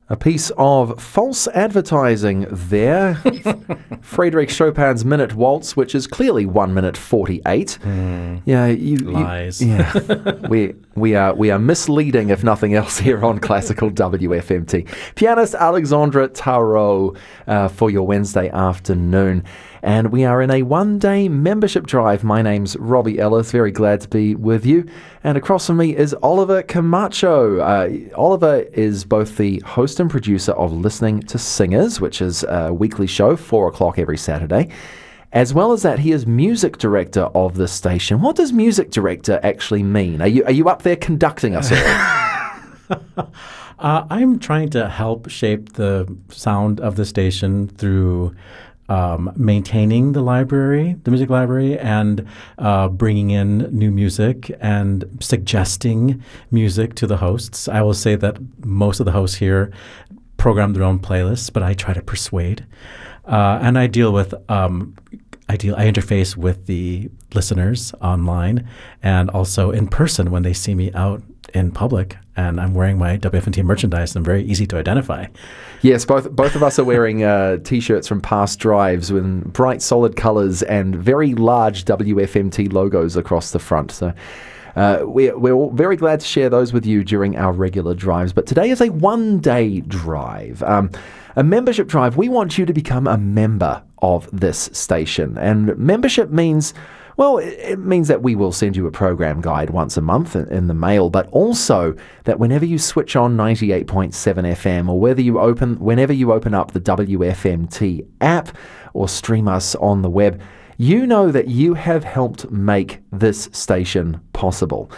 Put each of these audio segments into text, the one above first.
A piece of false advertising there. Frédéric Chopin's Minute Waltz, which is clearly 1 minute 48. Yeah, Lies. We are misleading, if nothing else, here on Classical WFMT. Pianist Alexandre Tarot for your Wednesday afternoon. And we are in a one-day membership drive. My name's Robbie Ellis. Very glad to be with you. And across from me is Oliver Camacho. Oliver is both the host and producer of Listening to Singers, which is a weekly show, 4 o'clock every Saturday. As well as that, he is music director of the station. What does music director actually mean? Are you up there conducting us all? I'm trying to help shape the sound of the station through maintaining the library, the music library, and bringing in new music and suggesting music to the hosts. I will say that most of the hosts here program their own playlists, but I try to persuade. And I deal with I interface with the listeners online and also in person when they see me out in public, and I'm wearing my WFMT merchandise. I'm very easy to identify. Yes, both of us are wearing T-shirts from past drives with bright, solid colours and very large WFMT logos across the front. So we're all very glad to share those with you during our regular drives. But today is a one-day drive. A membership drive. We want you to become a member of this station. And membership means... well, it means that we will send you a program guide once a month in the mail, but also that whenever you switch on 98.7 FM or whenever you open up the WFMT app or stream us on the web, you know that you have helped make this station possible.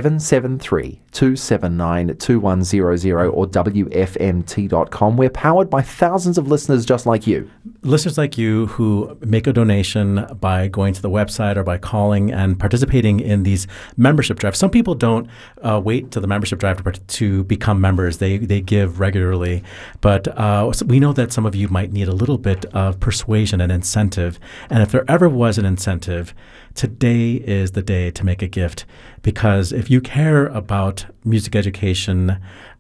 773-279-2100 or WFMT.com. We're powered by thousands of listeners just like you. Listeners like you who make a donation by going to the website or by calling and participating in these membership drives. Some people don't wait to the membership drive to become members. They give regularly. But so we know that some of you might need a little bit of persuasion and incentive. And if there ever was an incentive, today is the day to make a gift, because if you care about music education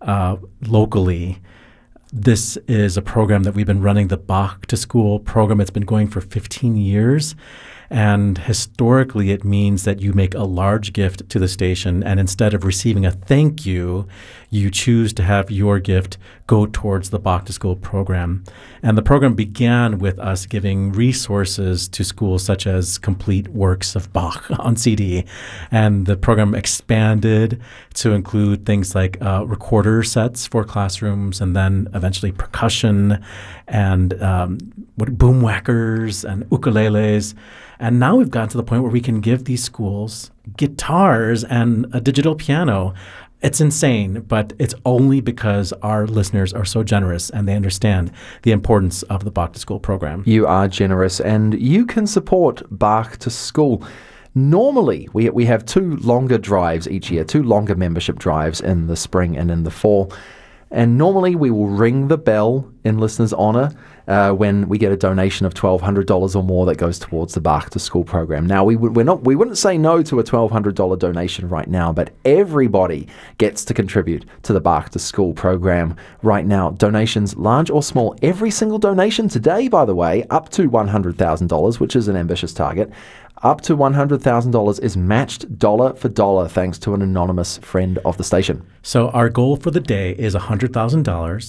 locally, this is a program that we've been running, the Bach to School program. It's been going for 15 years. And historically, it means that you make a large gift to the station, and instead of receiving a thank you, you choose to have your gift go towards the Bach to School program. And the program began with us giving resources to schools such as complete works of Bach on CD. And the program expanded to include things like recorder sets for classrooms, and then eventually percussion and boom whackers and ukuleles. And now we've gotten to the point where we can give these schools guitars and a digital piano. It's insane, but it's only because our listeners are so generous and they understand the importance of the Bach to School program. You are generous, and you can support Bach to School. Normally, we have 2 longer drives each year, 2 longer membership drives in the spring and in the fall. And normally we will ring the bell in listeners' honour when we get a donation of $1,200 or more that goes towards the Bach to School program. Now, we wouldn't say no to a $1,200 donation right now, but everybody gets to contribute to the Bach to School program right now. Donations, large or small, every single donation today, by the way, up to $100,000, which is an ambitious target, up to $100,000 is matched dollar for dollar thanks to an anonymous friend of the station. So our goal for the day is $100,000.